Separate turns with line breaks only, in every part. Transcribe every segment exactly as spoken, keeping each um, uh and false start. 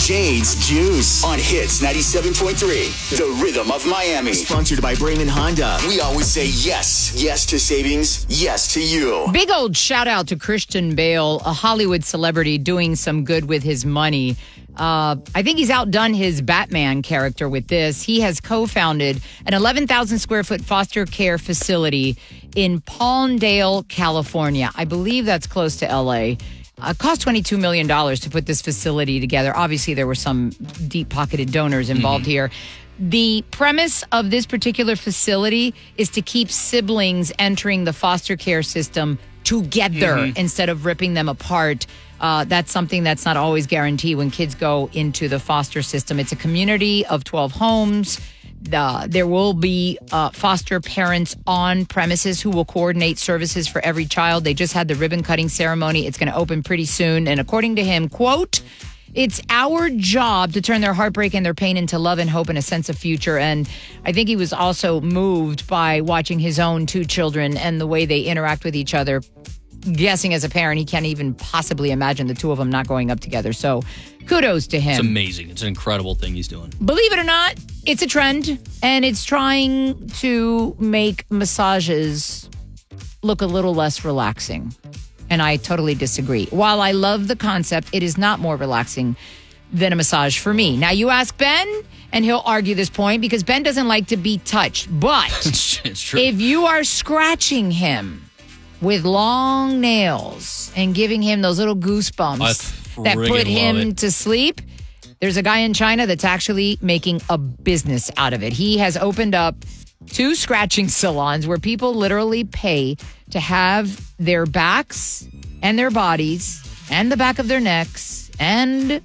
Jade's Juice on Hits ninety-seven point three, the rhythm of Miami. Sponsored by Brayman Honda. We always say yes. Yes to savings. Yes to you.
Big old shout out to Christian Bale, a Hollywood celebrity doing some good with his money. Uh, I think he's outdone his Batman character with this. He has co-founded an eleven thousand square foot foster care facility in Palmdale, California. I believe that's close to L A. Uh, cost twenty-two million dollars to put this facility together. Obviously, there were some deep-pocketed donors involved mm-hmm. here. The premise of this particular facility is to keep siblings entering the foster care system together mm-hmm. instead of ripping them apart. Uh, that's something that's not always guaranteed when kids go into the foster system. It's a community of twelve homes. Uh, there will be uh, foster parents on premises who will coordinate services for every child. They just had the ribbon cutting ceremony. It's going to open pretty soon. And according to him, quote, "It's our job to turn their heartbreak and their pain into love and hope and a sense of future." And I think he was also moved by watching his own two children and the way they interact with each other. Guessing as a parent, he can't even possibly imagine the two of them not going up together. So kudos to him.
It's amazing. It's an incredible thing he's doing.
Believe it or not, it's a trend, and it's trying to make massages look a little less relaxing. And I totally disagree. While I love the concept, it is not more relaxing than a massage for me. Now, you ask Ben, and he'll argue this point because Ben doesn't like to be touched. But
it's true.
If you are scratching him with long nails and giving him those little goosebumps that put him to sleep, there's a guy in China that's actually making a business out of it. He has opened up two scratching salons where people literally pay to have their backs and their bodies and the back of their necks and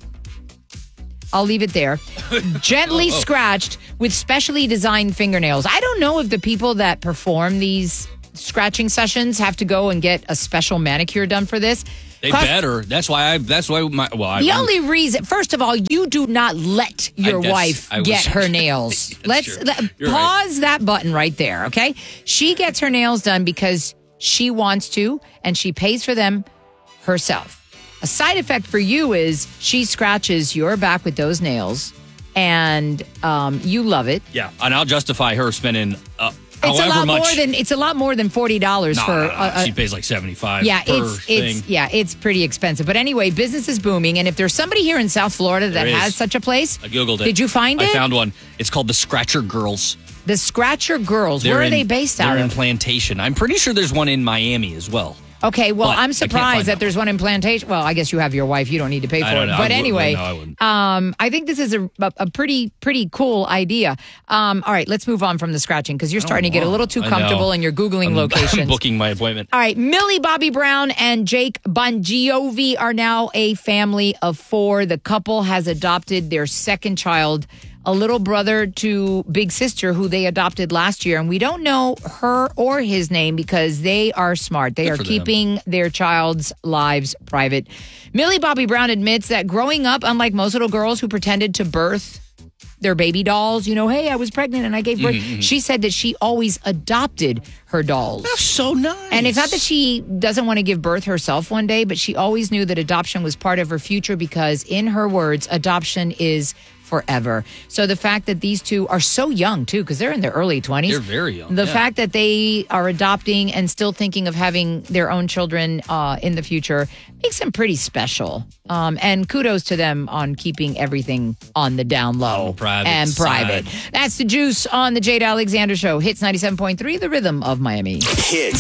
I'll leave it there, gently oh, oh. scratched with specially designed fingernails. I don't know if the people that perform these scratching sessions have to go and get a special manicure done for this.
They Cost- better. That's why I. That's why my. Well, I,
the only reason, first of all, you do not let your
I,
wife
I was,
get her nails. Let's
true.
let,
You're
pause
right.
that button right there. Okay, she gets her nails done because she wants to, and she pays for them herself. A side effect for you is she scratches your back with those nails, and um, you love it.
Yeah, and I'll justify her spending. Uh,
It's a lot
much,
more than it's a lot more than forty dollars
no,
for.
No, no, no.
A, a,
she pays like seventy five.
Yeah,
per
it's
thing.
it's yeah, it's pretty expensive. But anyway, business is booming, and if there's somebody here in South Florida that
There
has
is.
such a place,
I googled it.
Did you find it?
I found one. It's called the Scratcher Girls.
The Scratcher Girls.
They're
Where are
in,
they based out
They're in
of?
Plantation. I'm pretty sure there's one in Miami as well.
Okay, well,
But
I'm
I
surprised
can't find
that
that
there's one in Plantation. Well, I guess you have your wife. You don't need to pay for
I don't
it.
know.
But
I
anyway,
no, I wouldn't.
um, I think this is a, a, a pretty pretty cool idea. Um, all right, let's move on from the scratching because you're starting to get a little too
I
comfortable
know.
and you're Googling
I'm,
locations.
I'm booking my appointment.
All right, Millie Bobby Brown and Jake Bongiovi are now a family of four. The couple has adopted their second child, a little brother to big sister who they adopted last year. And we don't know her or his name because they are smart. They
Good
are
for them.
keeping their child's lives private. Millie Bobby Brown admits that growing up, unlike most little girls who pretended to birth their baby dolls, you know, hey, I was pregnant and I gave birth.
Mm-hmm.
She said that she always adopted her dolls.
That's so nice.
And it's not that she doesn't want to give birth herself one day, but she always knew that adoption was part of her future because, in her words, adoption is forever. So the fact that these two are so young, too, because they're in their early twenties.
They're very young.
The
yeah.
fact that they are adopting and still thinking of having their own children uh, in the future makes them pretty special. Um, and kudos to them on keeping everything on the down low
On the private
and private.
side.
That's the juice on the Jade Alexander Show. Hits ninety-seven point three, the rhythm of Miami.
Hits